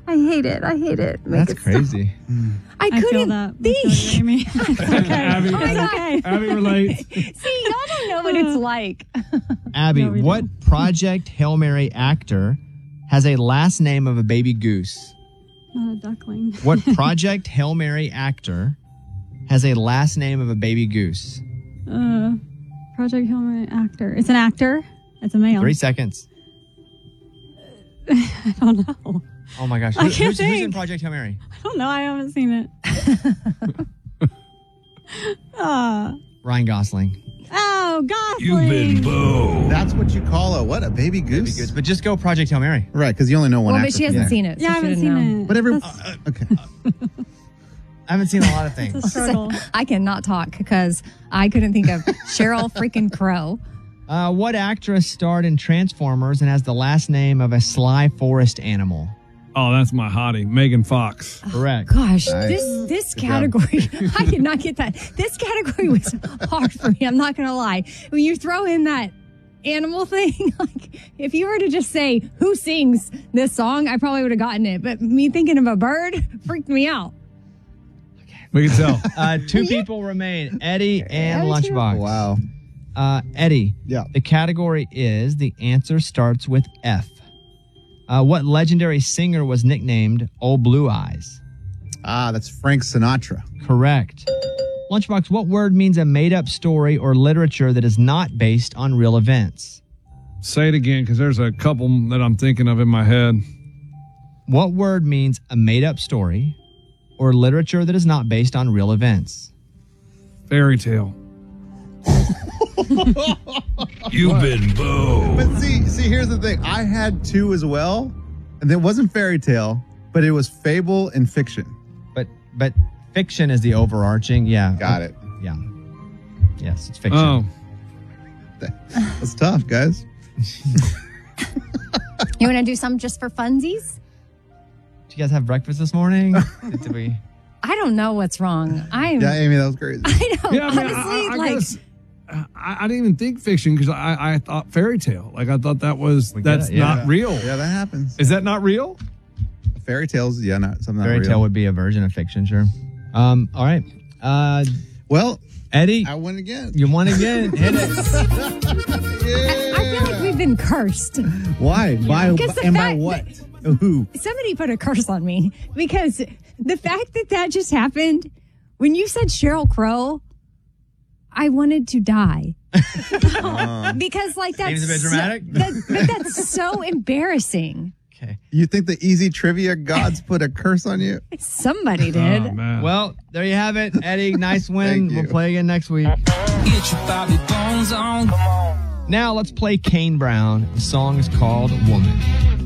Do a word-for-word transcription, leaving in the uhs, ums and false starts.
I hate it. I hate it. Make That's it crazy. I I feel couldn't that. think. I feel you, Amy. It's okay. Abby, It's Abby, okay. Abby relates. See, y'all don't know what it's like. Abby, No, we what don't. Project Hail Mary actor has a last name of a baby goose? Not a duckling. What Project Hail Mary actor has a last name of a baby goose? Uh, Project Hail Mary actor. It's an actor. It's a male. Three seconds. I don't know. Oh my gosh. I Who- can't who's, who's in think. Project Hail Mary? I don't know. I haven't seen it. uh, Ryan Gosling. oh, Gosling. You've been booed. That's what you call a what? A baby goose? Baby goose. But just go Project Hail Mary. Right, because you only know one Well, but actor she from hasn't there. seen it. So Yeah, I she haven't didn't seen know. it. But every That's- uh, okay. I haven't seen a lot of It's a things. struggle. I cannot talk because I couldn't think of Cheryl freaking Crow. Uh, what actress starred in Transformers and has the last name of a sly forest animal? Oh, that's my hottie, Megan Fox. Correct. Gosh, Nice. this this Good job. category, I did not get that. This category was hard for me. I'm not going to lie. When you throw in that animal thing, like if you were to just say who sings this song, I probably would have gotten it. But me thinking of a bird freaked me out. We can tell. Uh, two people remain, Eddie and Eddie too. Lunchbox. Wow. Uh, Eddie. Yeah. The category is the answer starts with F. Uh, what legendary singer was nicknamed Old Blue Eyes? Ah, that's Frank Sinatra. Correct. Lunchbox, what word means a made-up story or literature that is not based on real events? Say it again, because there's a couple that I'm thinking of in my head. What word means a made-up story or literature that is not based on real events? Fairy tale. You've been booed. But see, see, here's the thing. I had two as well, and it wasn't fairy tale, but it was fable and fiction. But but fiction is the overarching. Yeah. Got it. Yeah. Yes, it's fiction. Oh, That's tough, guys. You want to do some just for funsies? Did you guys have breakfast this morning? Did we? I don't know what's wrong. I'm. Yeah, Amy, that was crazy. I know. yeah. I mean, honestly, I, I, I like. guess uh, I, I didn't even think fiction because I, I thought fairy tale. Like I thought that was We get that's it, yeah. not real. Yeah, that happens. Is that not real? Fairy tales, yeah, not something Fairy not tale real. would be a version of fiction, sure. Um. All right. Uh, Well, Eddie, I win again. you won again. Hit it. Yeah. I feel like we've been cursed. Why? By Because the and by fact what? that- Who? Somebody put a curse on me because the fact that that just happened when you said Cheryl Crow, I wanted to die. Because like that's Seems a bit so- dramatic. that- but that's so embarrassing. Okay. You think the easy trivia gods put a curse on you? Somebody did. Oh man. Well, there you have it, Eddie. Nice win. Thank We'll you. play again next week. Get your Bobby Bones on. Now let's play Kane Brown. The song is called Woman.